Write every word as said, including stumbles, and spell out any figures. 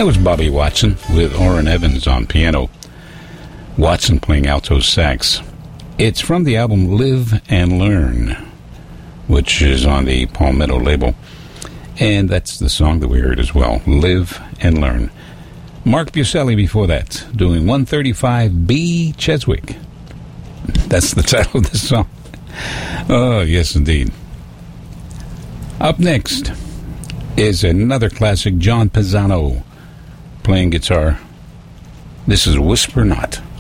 That was Bobby Watson with Orrin Evans on piano. Watson playing alto sax. It's from the album Live and Learn, which is on the Palmetto label. And that's the song that we heard as well, Live and Learn. Mark Buscelli before that, doing one thirty-five B Cheswick. That's the title of the song. Oh, yes, indeed. Up next is another classic, John Pisano playing guitar. This is Whisper Not.